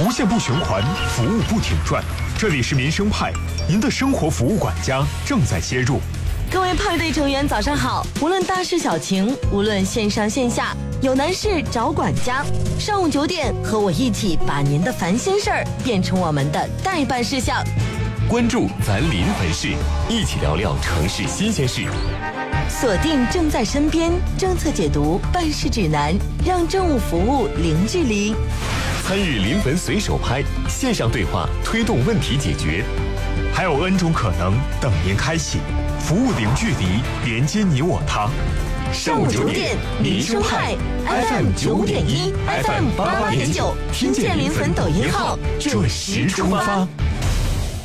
无限不循环，服务不停转。这里是民生派，您的生活服务管家正在接入。 各位派对成员早上好，无论大事小情，无论线上线下，有难事找管家。上午9点，和我一起把您的烦心事儿变成我们的待办事项。 关注咱临汾市，一起聊聊城市新鲜事。 锁定正在身边，政策解读，办事指南，让政务服务零距离。 参与临汾随手拍线上对话，推动问题解决。 还有 N 种可能等您开启，服务零距离，连接你我他。 上午9点，民生派 FM 9.1 FM 88.9，听见临汾抖音号，准时出发。